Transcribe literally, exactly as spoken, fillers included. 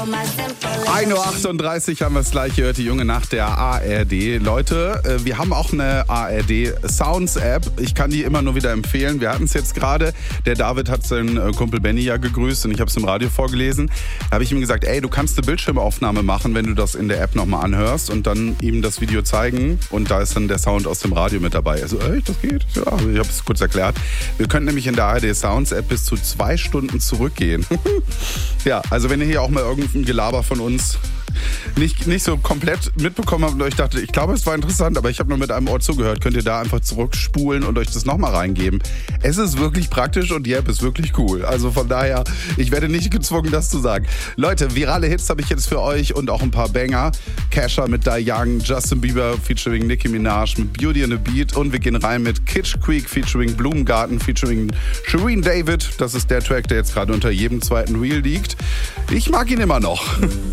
ein Uhr achtunddreißig haben wir es gleich gehört, die junge Nacht der A R D. Leute, wir haben auch eine A R D Sounds App. Ich kann die immer nur wieder empfehlen. Wir hatten es jetzt gerade. Der David hat seinen Kumpel Benny ja gegrüßt und ich habe es im Radio vorgelesen. Da habe ich ihm gesagt, ey, du kannst eine Bildschirmaufnahme machen, wenn du das in der App nochmal anhörst und dann ihm das Video zeigen. Und da ist dann der Sound aus dem Radio mit dabei. Also, echt, das geht? Ja, ich habe es kurz erklärt. Wir können nämlich in der A R D Sounds App bis zu zwei Stunden zurückgehen. Ja, also wenn ihr hier auch mal irgendein Gelaber von uns nicht, nicht so komplett mitbekommen habt und euch dachte, ich glaube, es war interessant, aber ich habe nur mit einem Ohr zugehört, könnt ihr da einfach zurückspulen und euch das nochmal reingeben. Es ist wirklich praktisch und die App ist wirklich cool. Also von daher, ich werde nicht gezwungen, das zu sagen. Leute, virale Hits habe ich jetzt für euch und auch ein paar Banger. Kesha mit Die Young, Justin Bieber featuring Nicki Minaj mit Beauty and the Beat und wir gehen rein mit Kitsch Creek featuring Blumengarten featuring Shireen David. Das ist der Track, der jetzt gerade unter jedem zweiten Reel liegt. Ich mag ihn immer noch.